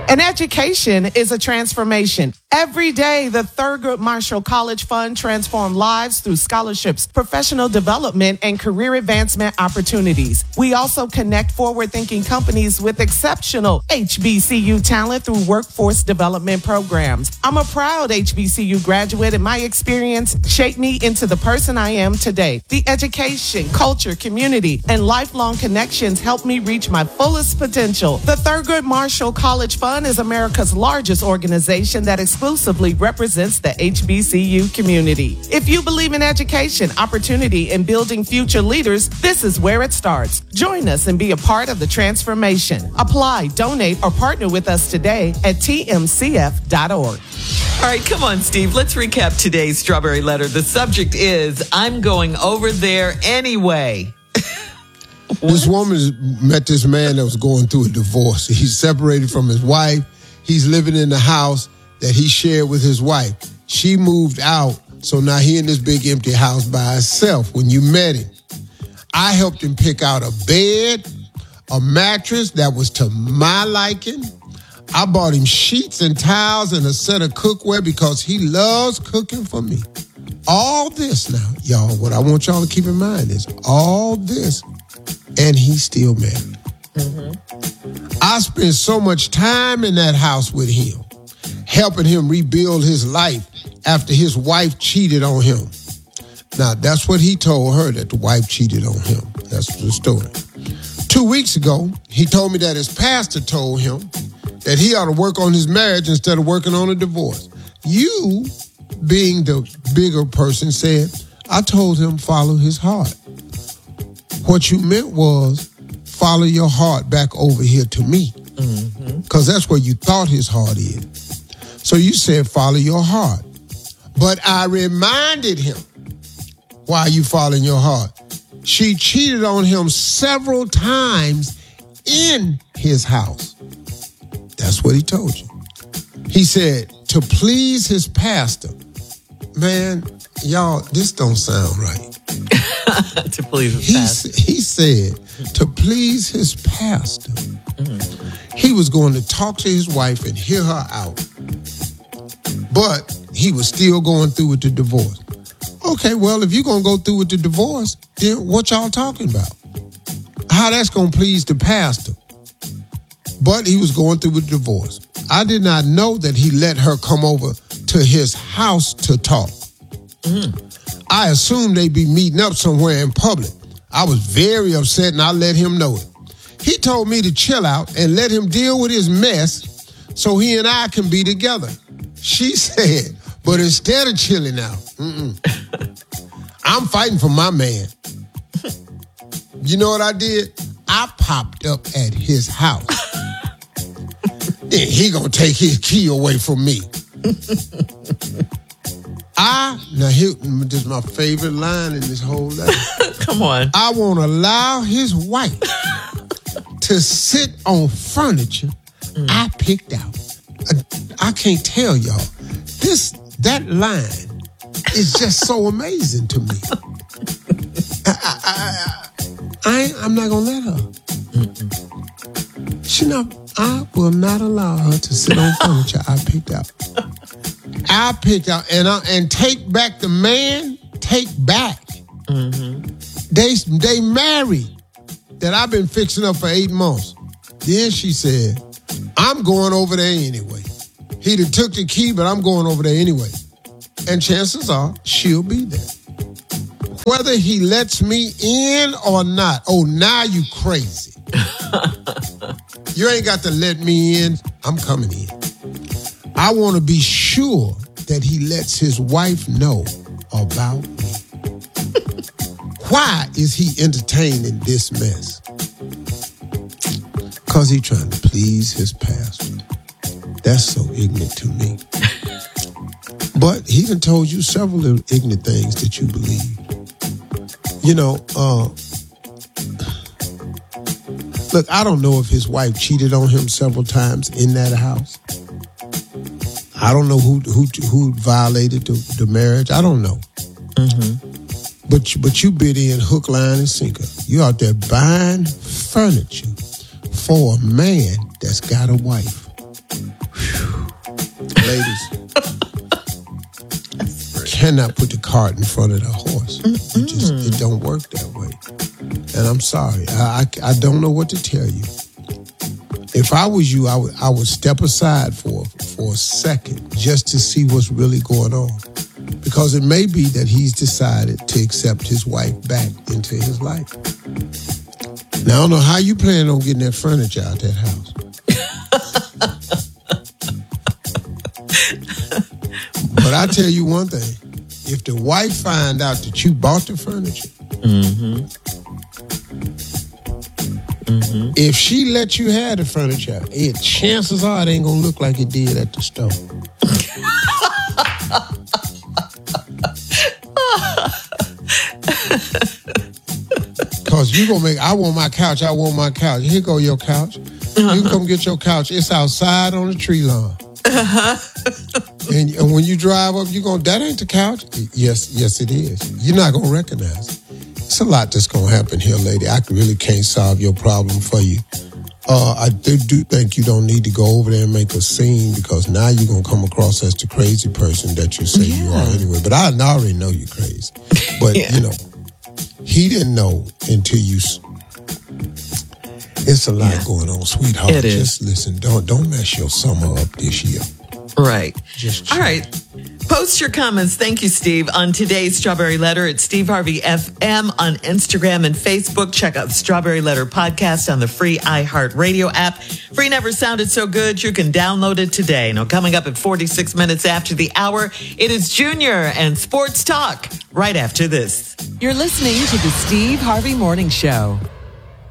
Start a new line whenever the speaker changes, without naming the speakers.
An education is a transformation. Every day, the Thurgood Marshall College Fund transforms lives through scholarships, professional development, and career advancement opportunities. We also connect forward-thinking companies with exceptional HBCU talent through workforce development programs. I'm a proud HBCU graduate, and my experience shaped me into the person I am today. The education, culture, community, and lifelong connections helped me reach my fullest potential. The Thurgood Marshall College Fund is America's largest organization that exclusively represents the HBCU community. If you believe in education, opportunity, and building future leaders, this is where it starts. Join us and be a part of the transformation. Apply, donate, or partner with us today at tmcf.org.
All right, come on, Steve. Let's recap today's Strawberry Letter. The subject is, I'm going over there anyway.
This woman met this man that was going through a divorce. He's separated from his wife. He's living in the house that he shared with his wife. She moved out, so now he in this big empty house by himself. When you met him, I helped him pick out a bed, a mattress that was to my liking. I bought him sheets and towels and a set of cookware because he loves cooking for me. All this now, y'all, what I want y'all to keep in mind is all this, and he's still married. I spent so much time in that house with him, helping him rebuild his life after his wife cheated on him. Now, that's what he told her, that the wife cheated on him. That's the story. 2 weeks ago, he told me that his pastor told him that he ought to work on his marriage instead of working on a divorce. You, being the bigger person, said, I told him follow his heart. What you meant was follow your heart back over here to me. Because that's where you thought his heart is. So you said follow your heart. But I reminded him, why are you following your heart? She cheated on him several times in his house. That's what he told you. He said, to please his pastor. Man, y'all, this don't sound right.
To please his pastor.
He said, to please his pastor. He was going to talk to his wife and hear her out. But he was still going through with the divorce. Okay, well, if you're going to go through with the divorce, then what y'all talking about? How that's going to please the pastor? But he was going through with the divorce. I did not know that he let her come over to his house to talk. I assumed they'd be meeting up somewhere in public. I was very upset and I let him know it. He told me to chill out and let him deal with his mess so he and I can be together. She said, but instead of chilling out, I'm fighting for my man. You know what I did? I popped up at his house. Then he gonna take his key away from me. Now here, this is my favorite line in this whole letter.
Come on.
I won't allow his wife to sit on furniture I picked out. I can't tell y'all. That line is just so amazing to me. I'm not gonna let her. I will not allow her to sit on furniture I picked out. I picked out and take back the man. Take back. They married. That I've been fixing up for 8 months. Then she said, I'm going over there anyway. He done took the key, but I'm going over there anyway. And chances are she'll be there. Whether he lets me in or not. Oh, now you crazy. You ain't got to let me in. I'm coming in. I want to be sure that he lets his wife know about me. Why is he entertaining this mess? Because he's trying to please his pastor. That's so ignorant to me. But he done told you several ignorant things that you believe. You know, look, I don't know if his wife cheated on him several times in that house. I don't know who violated the marriage. I don't know. But you bid in hook, line, and sinker. You out there buying furniture for a man that's got a wife. Ladies, cannot put the cart in front of the horse. It don't work that way. And I'm sorry. I don't know what to tell you. If I was you, I would step aside for a second just to see what's really going on. Because it may be that he's decided to accept his wife back into his life. Now, I don't know how you plan on getting that furniture out that house. But I tell you one thing. If the wife find out that you bought the furniture, if she let you have the furniture, chances are it ain't going to look like it did at the store. Because you going to make, I want my couch. Here go your couch. You come get your couch. It's outside on the tree lawn. And when you drive up, you're going, that ain't the couch? Yes, it is. You're not going to recognize it. It's a lot that's going to happen here, lady. I really can't solve your problem for you. I do think you don't need to go over there and make a scene, because now you're going to come across as the crazy person that you say you are anyway. But I already know you're crazy. But, he didn't know until you... It's a lot going on, sweetheart.
It is.
Just listen, don't mess your summer up this year.
Right.
Just
all right. Post your comments. Thank you, Steve, on today's Strawberry Letter at Steve Harvey FM on Instagram and Facebook. Check out the Strawberry Letter podcast on the free iHeartRadio app. Free never sounded so good. You can download it today. Now, coming up at 46 minutes after the hour, it is Junior and Sports Talk right after this.
You're listening to the Steve Harvey Morning Show.